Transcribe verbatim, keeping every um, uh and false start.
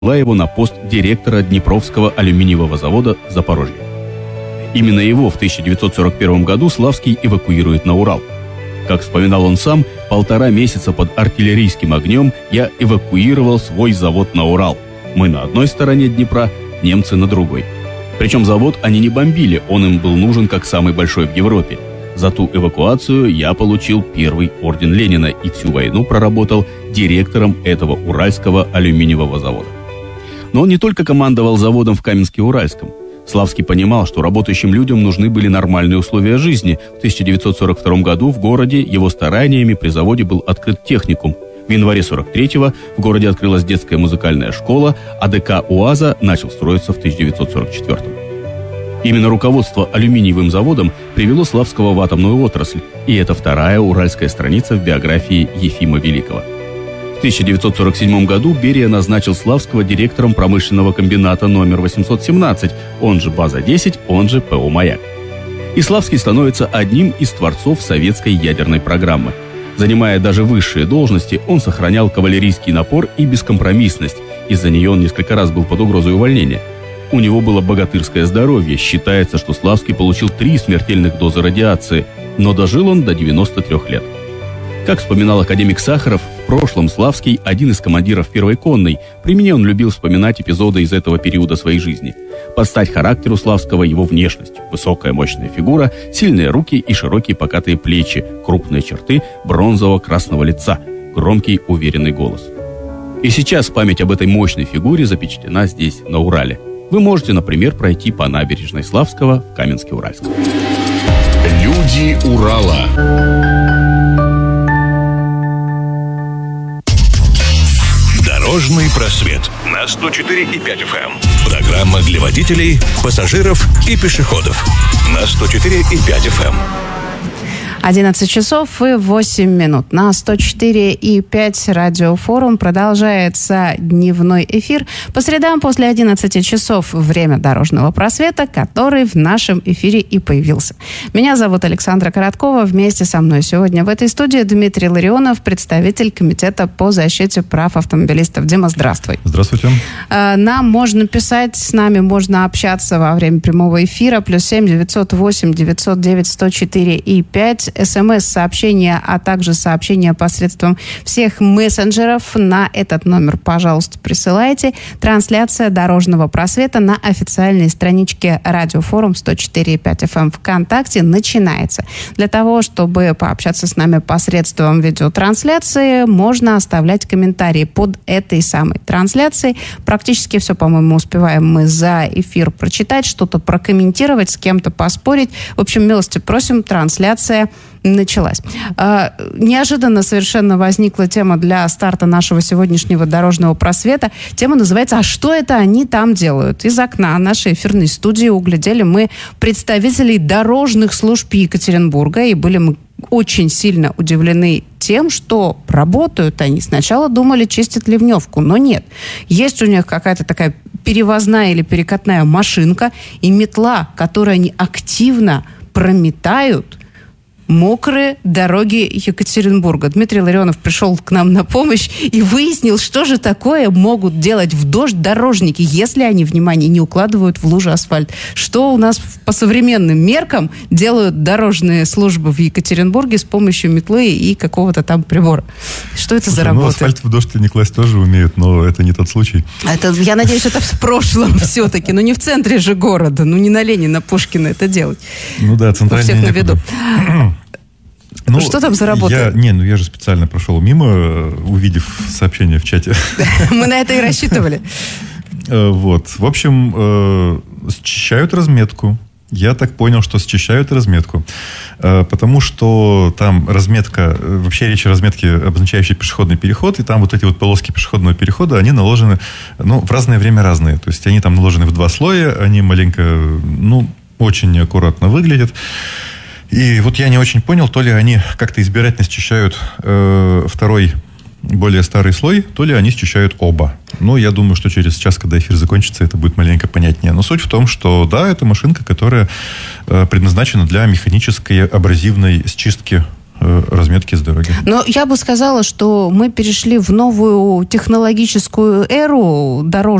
его на пост директора Днепровского алюминиевого завода в Запорожье. Именно его в тысяча девятьсот сорок первом году Славский эвакуирует на Урал. Как вспоминал он сам, полтора месяца под артиллерийским огнем я эвакуировал свой завод на Урал. Мы на одной стороне Днепра, немцы на другой. Причем завод они не бомбили, он им был нужен как самый большой в Европе. За ту эвакуацию я получил первый орден Ленина и всю войну проработал директором этого Уральского алюминиевого завода. Но он не только командовал заводом в Каменске-Уральском. Славский понимал, что работающим людям нужны были нормальные условия жизни. В тысяча девятьсот сорок втором году в городе его стараниями при заводе был открыт техникум. В январе сорок третьего в городе открылась детская музыкальная школа, а ДК УАЗа начал строиться в тысяча девятьсот сорок четвёртом. Именно руководство алюминиевым заводом привело Славского в атомную отрасль, и это вторая уральская страница в биографии Ефима Великого. В тысяча девятьсот сорок седьмом году Берия назначил Славского директором промышленного комбината номер восемьсот семнадцать, он же База-десять, он же ПО «Маяк». И Славский становится одним из творцов советской ядерной программы. Занимая даже высшие должности, он сохранял кавалерийский напор и бескомпромиссность. Из-за нее он несколько раз был под угрозой увольнения. У него было богатырское здоровье. Считается, что Славский получил три смертельных дозы радиации, но дожил он до девяноста трёх лет. Как вспоминал академик Сахаров, в прошлом Славский – один из командиров первой конной. При мне он любил вспоминать эпизоды из этого периода своей жизни. Под стать характеру Славского его внешность. Высокая мощная фигура, сильные руки и широкие покатые плечи, крупные черты бронзово-красного лица, громкий уверенный голос. И сейчас память об этой мощной фигуре запечатлена здесь, на Урале. Вы можете, например, пройти по набережной Славского в Каменске-Уральском. Люди Урала. Дорожный просвет на сто четыре и пять эф эм. Программа для водителей, пассажиров и пешеходов на сто четыре и пять эф эм. одиннадцать часов и восемь минут. На сто четыре и пять радиофорум продолжается дневной эфир. По средам после одиннадцати часов время дорожного просвета, который в нашем эфире и появился. Меня зовут Александра Короткова. Вместе со мной сегодня в этой студии Дмитрий Ларионов, представитель Комитета по защите прав автомобилистов. Дима, здравствуй. Здравствуйте. Нам можно писать, с нами можно общаться во время прямого эфира. Плюс семь девятьсот восемь девятьсот девять сто четыре и пять. СМС-сообщения, а также сообщения посредством всех мессенджеров. На этот номер, пожалуйста, присылайте. Трансляция дорожного просвета на официальной страничке Радиофорум сто четыре и пять эф эм ВКонтакте начинается. Для того, чтобы пообщаться с нами посредством видеотрансляции, можно оставлять комментарии под этой самой трансляцией. Практически все, по-моему, успеваем мы за эфир прочитать, что-то прокомментировать, с кем-то поспорить. В общем, милости просим, трансляция началась. А, неожиданно совершенно возникла тема для старта нашего сегодняшнего дорожного просвета. Тема называется «А что это они там делают?». Из окна нашей эфирной студии углядели мы представителей дорожных служб Екатеринбурга, и были мы очень сильно удивлены тем, что работают они. Сначала думали, чистят ливневку, но нет. Есть у них какая-то такая перевозная или перекатная машинка и метла, которой они активно прометают мокрые дороги Екатеринбурга. Дмитрий Ларионов пришел к нам на помощь и выяснил, что же такое могут делать в дождь дорожники, если они, внимание, не укладывают в лужи асфальт. Что у нас по современным меркам делают дорожные службы в Екатеринбурге с помощью метлы и какого-то там прибора? Что это Слушай, за работа? Ну, асфальт в дождь не класть тоже умеют, но это не тот случай. Это, я надеюсь, это в прошлом все-таки. Ну, не в центре же города. Ну, не на Ленина, Пушкина это делать. Ну да, центральная. У всех на виду. Ну, что там за работа? Я, не, ну я же специально прошел мимо, увидев сообщение в чате. Мы на это и рассчитывали. Вот. В общем, счищают разметку. Я так понял, что счищают разметку. Потому что там разметка, вообще речь о разметке, обозначающей пешеходный переход, и там вот эти вот полоски пешеходного перехода, они наложены, ну, в разное время разные. То есть они там наложены в два слоя, они маленько, ну, очень неаккуратно выглядят. И вот я не очень понял, то ли они как-то избирательно счищают э, второй, более старый слой, то ли они счищают оба. Но я думаю, что через час, когда эфир закончится, это будет маленько понятнее. Но суть в том, что да, это машинка, которая э, предназначена для механической абразивной счистки э, разметки с дороги. Но я бы сказала, что мы перешли в новую технологическую эру дорожную.